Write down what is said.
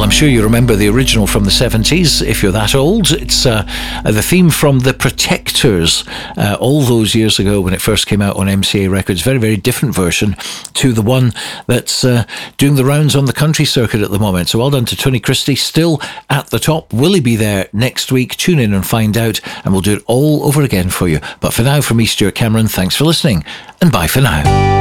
I'm sure you remember the original from the 70s, if you're that old. It's the theme from The Protectors all those years ago when it first came out on MCA Records. Very, very different version to the one that's doing the rounds on the country circuit at the moment. So well done to Tony Christie, still at the top. Will he be there next week? Tune in and find out, and we'll do it all over again for you. But for now, from me, Stuart Cameron, thanks for listening, and bye for now.